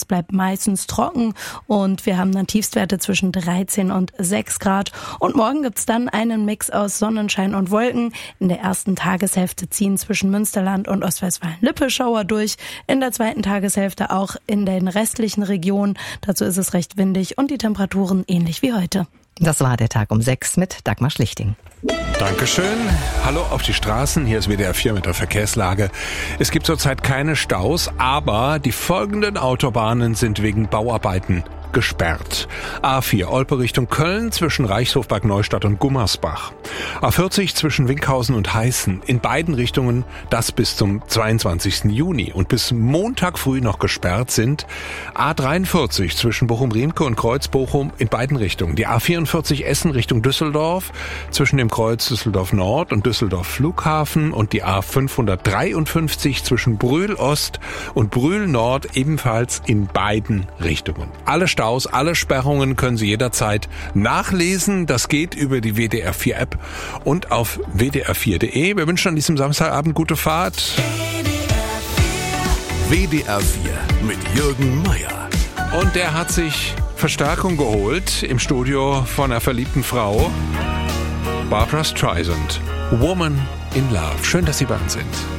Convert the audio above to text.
Es bleibt meistens trocken und wir haben dann Tiefstwerte zwischen 13 und 6 Grad. Und morgen gibt's dann einen Mix aus Sonnenschein und Wolken. In der ersten Tageshälfte ziehen zwischen Münsterland und Ostwestfalen-Lippe Schauer durch. In der zweiten Tageshälfte auch in den restlichen Regionen. Dazu ist es recht windig und die Temperaturen ähnlich wie heute. Das war der Tag um 6 mit Dagmar Schlichting. Dankeschön. Hallo auf die Straßen. Hier ist WDR 4 mit der Verkehrslage. Es gibt zurzeit keine Staus, aber die folgenden Autobahnen sind wegen Bauarbeiten gesperrt. A4 Olpe Richtung Köln zwischen Reichshof, Bad Neustadt und Gummersbach. A40 zwischen Winkhausen und Heißen. In beiden Richtungen das bis zum 22. Juni. Und bis Montag früh noch gesperrt sind A43 zwischen Bochum-Riemke und Kreuz-Bochum in beiden Richtungen. Die A44 Essen Richtung Düsseldorf zwischen dem Kreuz Düsseldorf Nord und Düsseldorf Flughafen und die A553 zwischen Brühl Ost und Brühl Nord ebenfalls in beiden Richtungen. Alle Staus, alle Sperrungen können Sie jederzeit nachlesen. Das geht über die WDR 4 App und auf wdr4.de. Wir wünschen an diesem Samstagabend gute Fahrt. WDR 4 mit Jürgen Meier. Und der hat sich Verstärkung geholt im Studio von einer verliebten Frau. Barbra Streisand, Woman in Love. Schön, dass Sie bei uns sind.